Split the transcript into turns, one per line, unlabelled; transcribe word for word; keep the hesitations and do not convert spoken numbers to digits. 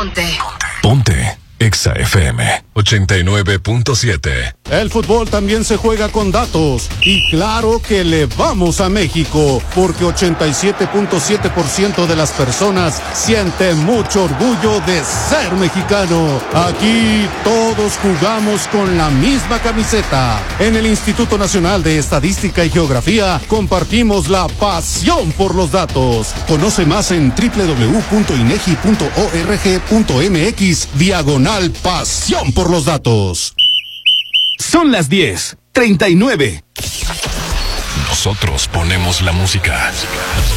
Ponte.
Ponte. Exa F M ochenta y nueve punto siete.
El fútbol también se juega con datos. Y claro que le vamos a México, porque ochenta y siete punto siete por ciento de las personas sienten mucho orgullo de ser mexicano. Aquí todos jugamos con la misma camiseta. En el Instituto Nacional de Estadística y Geografía compartimos la pasión por los datos. Conoce más en doble u doble u doble u punto inegi punto org punto mx diagonal pasión por los datos.
Son las diez, treinta y nueve.
Nosotros ponemos la música.